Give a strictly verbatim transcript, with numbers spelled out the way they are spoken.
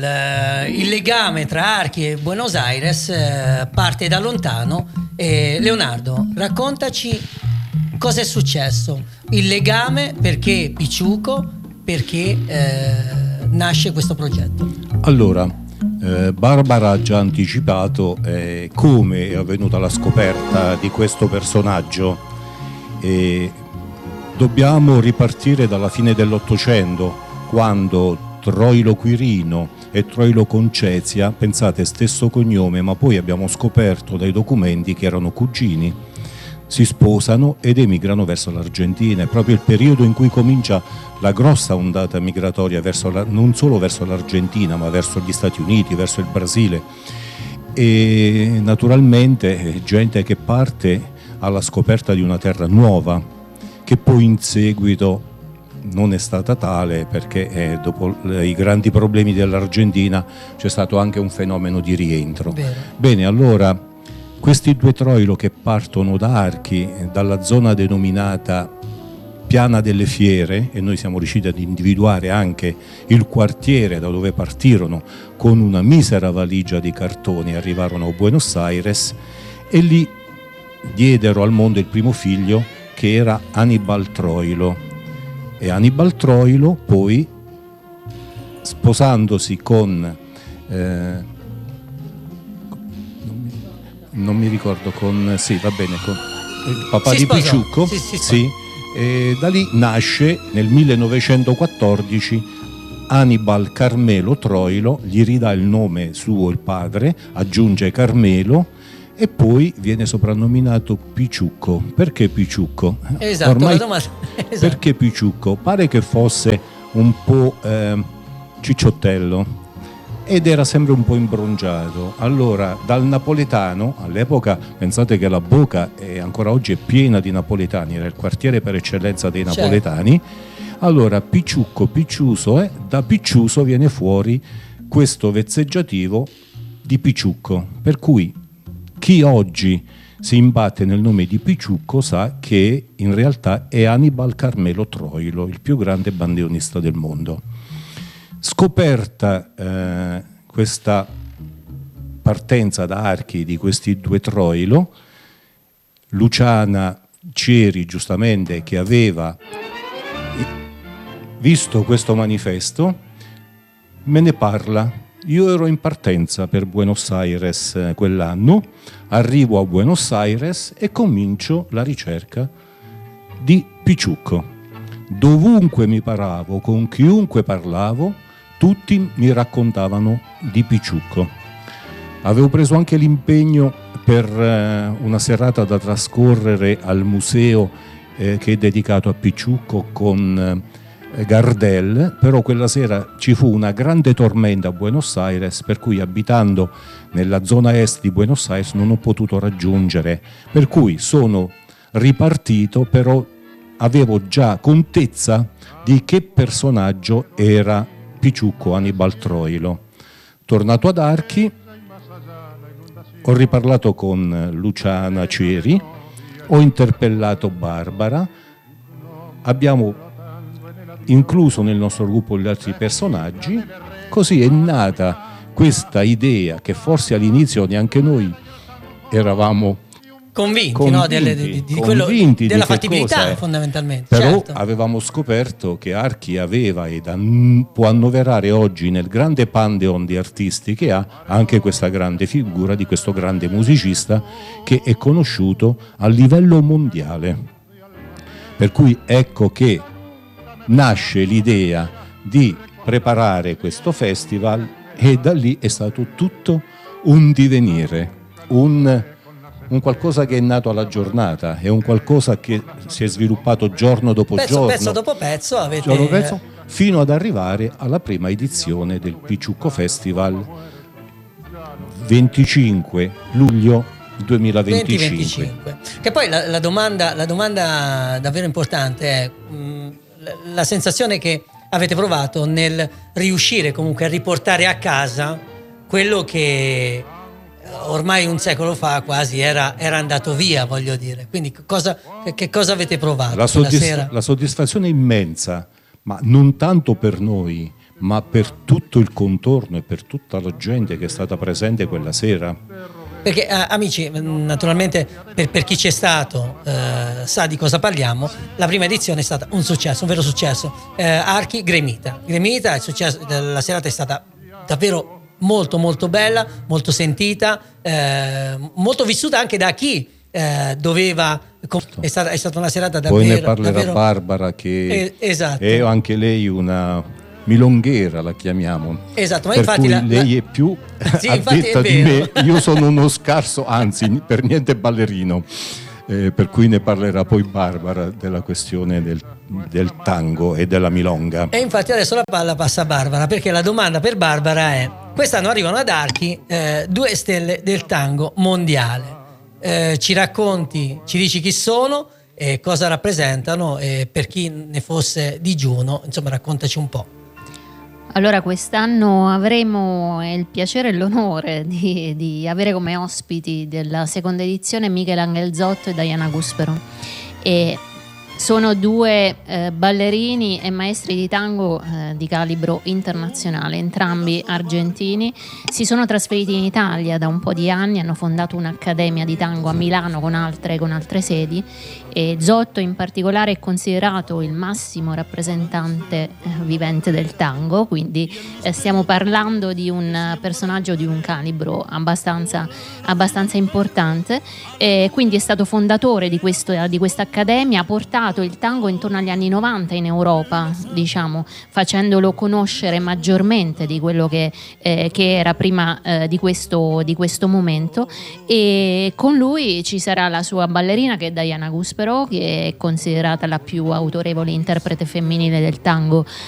Il legame tra Archi e Buenos Aires eh, parte da lontano. Eh, Leonardo, raccontaci cosa è successo. Il legame, perché Pichuco, perché eh, nasce questo progetto. Allora, eh, Barbara ha già anticipato eh, come è avvenuta la scoperta di questo personaggio. E dobbiamo ripartire dalla fine dell'Ottocento, quando Troilo Quirino e Troilo Concezia, pensate stesso cognome, ma poi abbiamo scoperto dai documenti che erano cugini, si sposano ed emigrano verso l'Argentina. È proprio il periodo in cui comincia la grossa ondata migratoria verso la, non solo verso l'Argentina, ma verso gli Stati Uniti, verso il Brasile, e naturalmente gente che parte alla scoperta di una terra nuova, che poi in seguito non è stata tale, perché eh, dopo i grandi problemi dell'Argentina c'è stato anche un fenomeno di rientro. Vero. Bene, allora questi due Troilo che partono da Archi, dalla zona denominata Piana delle Fiere, e noi siamo riusciti ad individuare anche il quartiere da dove partirono, con una misera valigia di cartoni arrivarono a Buenos Aires e lì diedero al mondo il primo figlio, che era Anibal Troilo. E Anibal Troilo poi, sposandosi con eh, non mi ricordo, con sì va bene con il papà si di sposò. Pichuco, sì, sì, sì, e da lì nasce nel millenovecentoquattordici Anibal Carmelo Troilo, gli ridà il nome suo il padre, aggiunge Carmelo e poi viene soprannominato Pichuco. Perché Pichuco? Esatto, Ormai, la domanda, esatto. Perché Pichuco? Pare che fosse un po' eh, cicciottello ed era sempre un po' imbrongiato. Allora, dal napoletano, all'epoca, pensate che la Boca è, ancora oggi è piena di napoletani, era il quartiere per eccellenza dei napoletani. Certo. Allora, Picciucco, Picciuso, eh, da Picciuso viene fuori questo vezzeggiativo di Picciucco, per cui chi oggi si imbatte nel nome di Pichuco sa che in realtà è Anibal Carmelo Troilo, il più grande bandeonista del mondo. Scoperta eh, questa partenza da Archi di questi due Troilo, Luciana Cieri, giustamente, che aveva visto questo manifesto, me ne parla. Io ero in partenza per Buenos Aires eh, quell'anno, arrivo a Buenos Aires e comincio la ricerca di Pichuco. Dovunque mi paravo, con chiunque parlavo, tutti mi raccontavano di Pichuco. Avevo preso anche l'impegno per eh, una serata da trascorrere al museo eh, che è dedicato a Pichuco con eh, Gardel, però quella sera ci fu una grande tormenta a Buenos Aires, per cui abitando nella zona est di Buenos Aires non ho potuto raggiungere, per cui sono ripartito, però avevo già contezza di che personaggio era Pichuco Anibal Troilo. Tornato ad Archi, ho riparlato con Luciana Cieri, ho interpellato Barbara, abbiamo incluso nel nostro gruppo gli altri personaggi, così è nata questa idea che forse all'inizio neanche noi eravamo convinti, convinti, no? Delle, di, di quello, convinti della di che fattibilità cosa è. Fondamentalmente. Però certo. avevamo scoperto che Archi aveva ed an- può annoverare oggi nel grande pantheon di artisti che ha anche questa grande figura di questo grande musicista che è conosciuto a livello mondiale. Per cui ecco che nasce l'idea di preparare questo festival e da lì è stato tutto un divenire, un, un qualcosa che è nato alla giornata, è un qualcosa che si è sviluppato giorno dopo pezzo, giorno, pezzo dopo pezzo, avete... giorno dopo pezzo, fino ad arrivare alla prima edizione del Pichuco Festival venticinque luglio duemilaventicinque. duemilaventicinque. Che poi la, la, domanda, la domanda davvero importante è mh, la, la sensazione che avete provato nel riuscire comunque a riportare a casa quello che ormai un secolo fa quasi era, era andato via, voglio dire. Quindi cosa, che cosa avete provato la, quella soddisf- sera? La soddisfazione immensa, ma non tanto per noi, ma per tutto il contorno e per tutta la gente che è stata presente quella sera. Perché eh, amici, naturalmente per, per chi c'è stato eh, sa di cosa parliamo. La prima edizione è stata un successo, un vero successo. eh, Archi Gremita Gremita, il successo, la serata è stata davvero molto molto bella, molto sentita, eh, molto vissuta anche da chi eh, doveva. È stata, è stata una serata davvero. Poi ne parlerà davvero, Barbara, che eh, esatto. è anche lei una milonghera, la chiamiamo. Esatto, ma per infatti cui la, lei la... è più sì, addetta di me. Io sono uno scarso, anzi per niente ballerino, eh, per cui ne parlerà poi Barbara della questione del, del tango e della milonga. E infatti adesso la palla passa a Barbara, perché la domanda per Barbara è: quest'anno arrivano ad Archi eh, due stelle del tango mondiale. Eh, ci racconti, ci dici chi sono e cosa rappresentano, e per chi ne fosse digiuno, insomma, raccontaci un po'. Allora, quest'anno avremo il piacere e l'onore di, di avere come ospiti della seconda edizione Michelangelo Zotto e Diana Guspero. E sono due eh, ballerini e maestri di tango eh, di calibro internazionale, entrambi argentini. Si sono trasferiti in Italia da un po' di anni, hanno fondato un'accademia di tango a Milano con altre, con altre sedi, e Zotto in particolare è considerato il massimo rappresentante eh, vivente del tango, quindi eh, stiamo parlando di un personaggio di un calibro abbastanza, abbastanza importante, e quindi è stato fondatore di, questo, di questa accademia, ha portato il tango intorno agli anni novanta in Europa, diciamo, facendolo conoscere maggiormente di quello che, eh, che era prima eh, di, questo, di questo momento. E con lui ci sarà la sua ballerina, che è Diana Guspero, che è considerata la più autorevole interprete femminile del tango